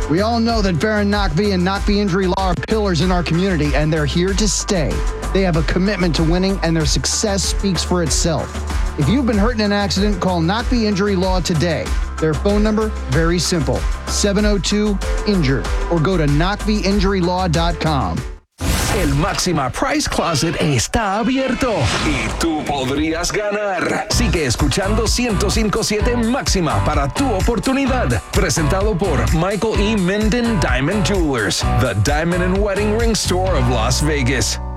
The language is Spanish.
We all know that Baron Knockby and Knockby Injury Law are pillars in our community, and they're here to stay. They have a commitment to winning, and their success speaks for itself. If you've been hurt in an accident, call Knockby Injury Law today. Their phone number, very simple, 702-INJURED, or go to knockbyinjurylaw.com. El Máxima Price Closet está abierto y tú podrías ganar. Sigue escuchando 105.7 Máxima para tu oportunidad. Presentado por Michael E. Minden Diamond Jewelers, the Diamond and Wedding Ring Store of Las Vegas.